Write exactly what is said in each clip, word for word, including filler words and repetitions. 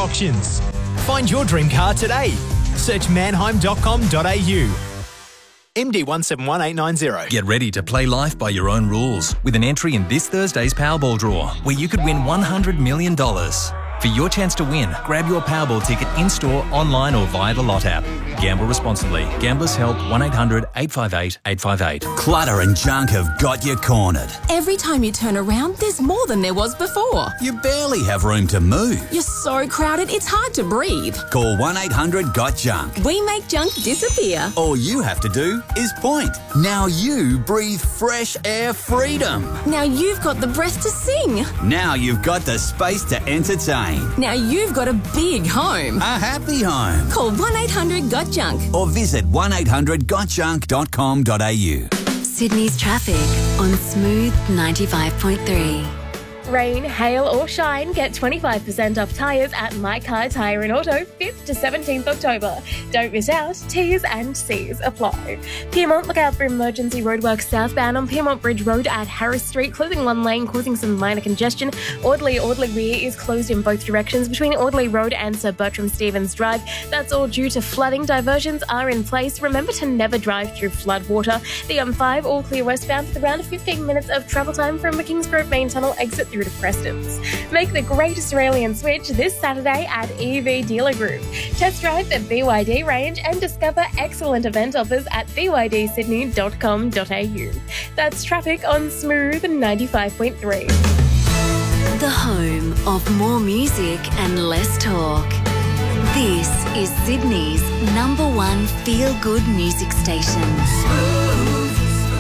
Auctions. Find your dream car today. Search manheim dot com dot a u. M D one seven one eight nine zero. Get ready to play life by your own rules with an entry in this Thursday's Powerball draw, where you could win one hundred million dollars. For your chance to win, grab your Powerball ticket in-store, online or via the Lot app. Gamble responsibly. Gamblers Help one eight hundred eight five eight eight five eight. Clutter and junk have got you cornered. Every time you turn around, there's more than there was before. You barely have room to move. You're so crowded, it's hard to breathe. Call one eight hundred got junk. We make junk disappear. All you have to do is point. Now you breathe fresh air freedom. Now you've got the breath to sing. Now you've got the space to entertain. Now you've got a big home. A happy home. Call one eight hundred got junk. Or visit one eight hundred got junk dot com dot a u. Sydney's traffic on Smooth ninety-five point three. Rain, hail or shine, get twenty-five percent off tyres at My Car Tyre and Auto fifth to seventeenth October. Don't miss out, T's and C's apply. Piedmont, look out for emergency roadworks southbound on Piedmont Bridge Road at Harris Street, closing one lane, causing some minor congestion. Audley, Audley Weir is closed in both directions between Audley Road and Sir Bertram Stevens Drive. That's all due to flooding. Diversions are in place. Remember to never drive through flood water. The M five, all clear westbound with around fifteen minutes of travel time from the Kingsgrove Main Tunnel exit through to Preston's. Make the great Australian switch this Saturday at E V Dealer Group. Test drive the B Y D range and discover excellent event offers at b y d sydney dot com dot a u. That's traffic on Smooth ninety-five point three. The home of more music and less talk. This is Sydney's number one feel-good music station. Smooth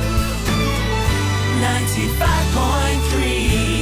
ninety-five point three.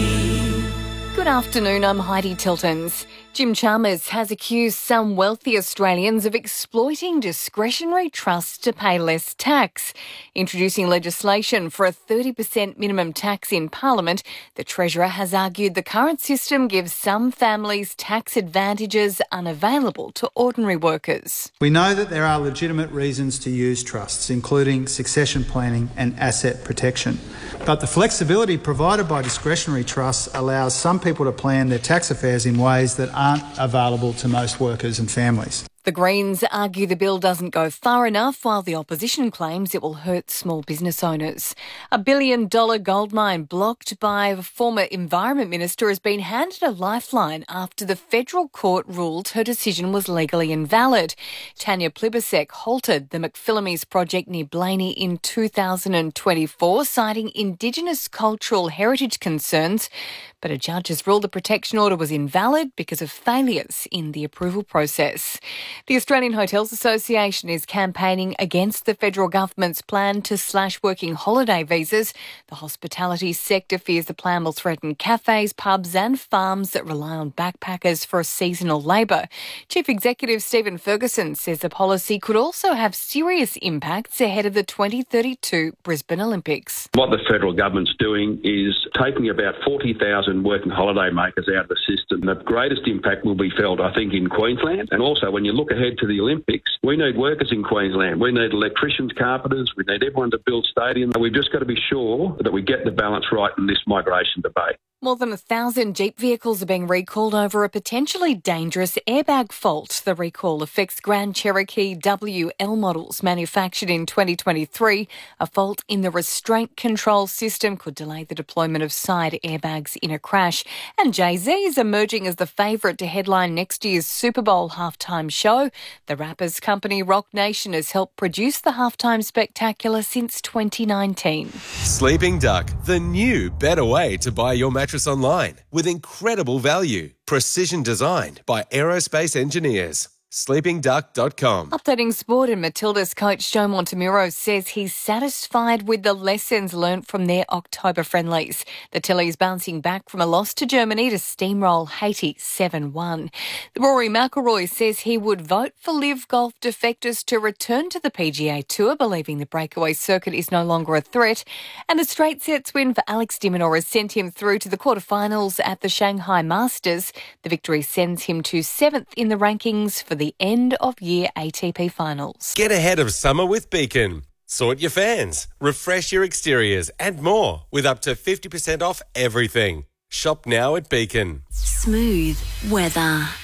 Good afternoon, I'm Heidi Tiltons. Jim Chalmers has accused some wealthy Australians of exploiting discretionary trusts to pay less tax. Introducing legislation for a thirty percent minimum tax in Parliament, the Treasurer has argued the current system gives some families tax advantages unavailable to ordinary workers. We know that there are legitimate reasons to use trusts, including succession planning and asset protection. But the flexibility provided by discretionary trusts allows some people to plan their tax affairs in ways that aren't available to most workers and families. The Greens argue the bill doesn't go far enough, while the opposition claims it will hurt small business owners. A billion dollar gold mine blocked by a former Environment Minister has been handed a lifeline after the federal court ruled her decision was legally invalid. Tanya Plibersek halted the McPhillamys project near Blaney in two thousand twenty-four, citing Indigenous cultural heritage concerns. But a judge has ruled the protection order was invalid because of failures in the approval process. The Australian Hotels Association is campaigning against the federal government's plan to slash working holiday visas. The hospitality sector fears the plan will threaten cafes, pubs and farms that rely on backpackers for seasonal labour. Chief Executive Stephen Ferguson says the policy could also have serious impacts ahead of the twenty thirty-two Brisbane Olympics. What the federal government's doing is taking about forty thousand working holiday makers out of the system. The greatest impact will be felt, I think, in Queensland. And also, when you look ahead to the Olympics, we need workers in Queensland. We need electricians, carpenters. We need everyone to build stadiums. We've just got to be sure that we get the balance right in this migration debate. More than a thousand Jeep vehicles are being recalled over a potentially dangerous airbag fault. The recall affects Grand Cherokee W L models manufactured in twenty twenty-three. A fault in the restraint control system could delay the deployment of side airbags in a crash. And Jay-Z is emerging as the favourite to headline next year's Super Bowl halftime show. The rapper's company Rock Nation has helped produce the halftime spectacular since twenty nineteen. Sleeping Duck, the new better way to buy your mattress online with incredible value. Precision designed by aerospace engineers. sleeping duck dot com. Updating sport, and Matilda's coach Joe Montemuro says he's satisfied with the lessons learnt from their October friendlies. The Tillies bouncing back from a loss to Germany to steamroll Haiti seven one. Rory McIlroy says he would vote for Live Golf defectors to return to the P G A Tour, believing the breakaway circuit is no longer a threat. And a straight sets win for Alex de Minaur has sent him through to the quarterfinals at the Shanghai Masters. The victory sends him to seventh in the rankings for the the end of year A T P finals. Get ahead of summer with Beacon. Sort your fans, refresh your exteriors and more with up to fifty percent off everything. Shop now at Beacon. Smooth weather.